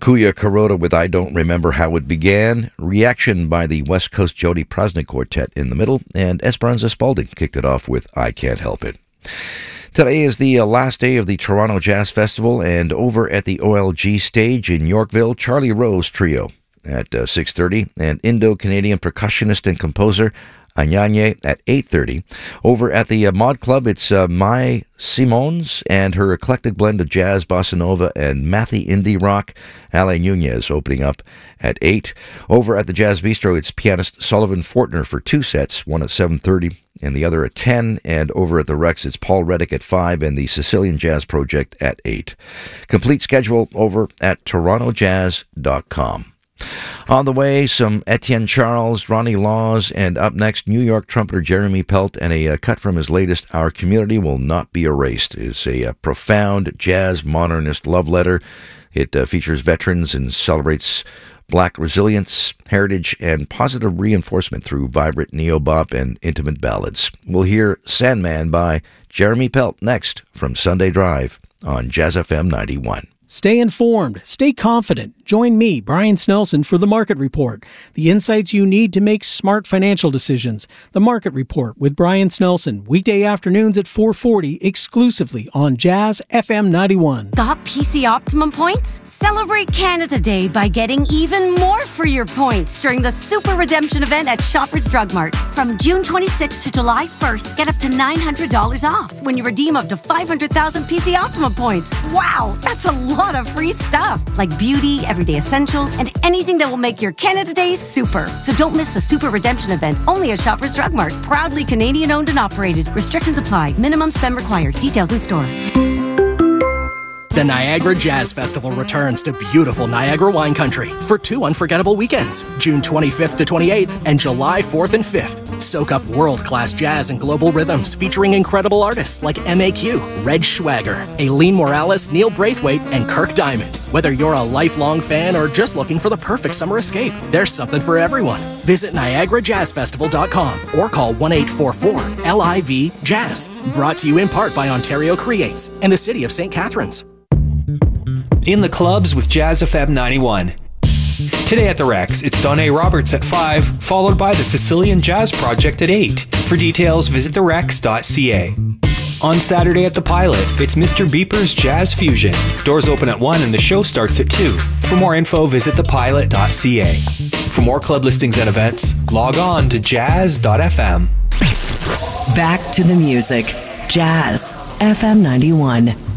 Kuya Kuroda with I Don't Remember How It Began. Reaction by the West Coast Jody Prasnik Quartet in the middle. And Esperanza Spalding kicked it off with I Can't Help It. Today is the last day of the Toronto Jazz Festival, and over at the OLG stage in Yorkville, Charlie Rose Trio at 6:30, and Indo-Canadian percussionist and composer Anyanye at 8:30. Over at the Mod Club, it's Mai Simons and her eclectic blend of jazz, bossa nova, and mathy indie rock. Ale Nunez opening up at 8. Over at the Jazz Bistro, it's pianist Sullivan Fortner for 2 sets, one at 7:30 and the other at 10. And over at the Rex, it's Paul Reddick at 5 and the Sicilian Jazz Project at 8. Complete schedule over at torontojazz.com. On the way, some Etienne Charles, Ronnie Laws, and up next, New York trumpeter Jeremy Pelt, and a cut from his latest Our Community Will Not Be Erased. It's a profound jazz modernist love letter. It features veterans and celebrates Black resilience, heritage, and positive reinforcement through vibrant neo-bop and intimate ballads. We'll hear Sandman by Jeremy Pelt next from Sunday Drive on Jazz FM 91. Stay informed, stay confident. Join me, Brian Snelson, for The Market Report. The insights you need to make smart financial decisions. The Market Report with Brian Snelson, weekday afternoons at 4:40, exclusively on Jazz FM 91. Got PC Optimum points? Celebrate Canada Day by getting even more for your points during the Super Redemption event at Shoppers Drug Mart. From June 26th to July 1st, get up to $900 off when you redeem up to 500,000 PC Optimum points. Wow, that's a lot of free stuff, like beauty, everyday essentials, and anything that will make your Canada Day super. So don't miss the Super Redemption event, only at Shoppers Drug Mart. Proudly Canadian owned and operated. Restrictions apply. Minimum spend required. Details in store. The Niagara Jazz Festival returns to beautiful Niagara wine country for 2 unforgettable weekends, June 25th to 28th and July 4th and 5th. Soak up world-class jazz and global rhythms featuring incredible artists like MAQ, Red Schwager, Aileen Morales, Neil Braithwaite, and Kirk Diamond. Whether you're a lifelong fan or just looking for the perfect summer escape, there's something for everyone. Visit NiagaraJazzFestival.com or call 1-844-LIV-JAZZ. Brought to you in part by Ontario Creates and the City of St. Catharines. In the clubs with Jazz FM 91. Today at the Rex, it's Donné Roberts at 5, followed by the Sicilian Jazz Project at 8. For details, visit therex.ca. On Saturday at the Pilot, it's Mr. Beeper's Jazz Fusion. Doors open at 1 and the show starts at 2. For more info, visit thepilot.ca. For more club listings and events, log on to jazz.fm. Back to the music. Jazz FM 91.